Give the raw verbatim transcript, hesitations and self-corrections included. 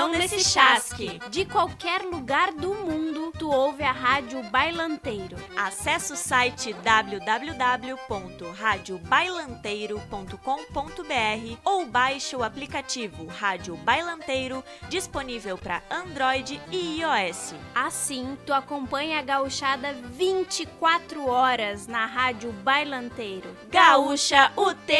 mão nesse chasque. De qualquer lugar do mundo, tu ouve a Rádio Bailanteiro. Acesse o site w w w ponto rádio bailanteiro ponto com ponto b r ou baixe o aplicativo Rádio Bailanteiro, disponível para Android e iOS. Assim, tu acompanha a gauchada vinte e quatro horas na Rádio Bailanteiro. Gaúcha, o tempo